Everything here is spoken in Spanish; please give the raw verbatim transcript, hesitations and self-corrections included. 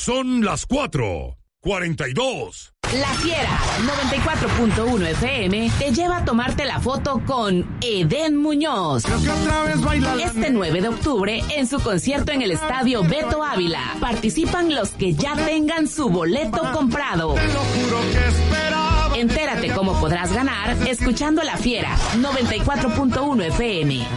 son las cuatro cuarenta y dos. La Fiera noventa y cuatro punto uno F M te lleva a tomarte la foto con Edén Muñoz. Este nueve de octubre en su concierto en el Estadio Beto Ávila. Participan los que ya tengan su boleto comprado. Entérate cómo podrás ganar escuchando La Fiera noventa y cuatro punto uno F M.